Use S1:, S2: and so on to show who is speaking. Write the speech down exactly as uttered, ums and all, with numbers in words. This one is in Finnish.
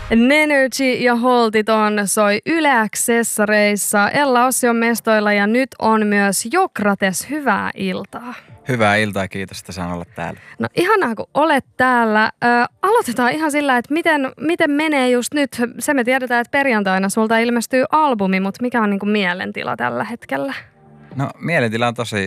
S1: Energy ja Holtiton soi Yle Accessoreissa. Ella Ossi on mestoilla ja nyt on myös Jokrates. Hyvää iltaa.
S2: Hyvää iltaa, kiitos, että saan olla täällä.
S1: No ihanaa, kun olet täällä. Ö, aloitetaan ihan sillä, että miten, miten menee just nyt. Se me tiedetään, että perjantaina sulta ilmestyy albumi, mutta mikä on niin kuin mielentila tällä hetkellä?
S2: No mielentila on tosi,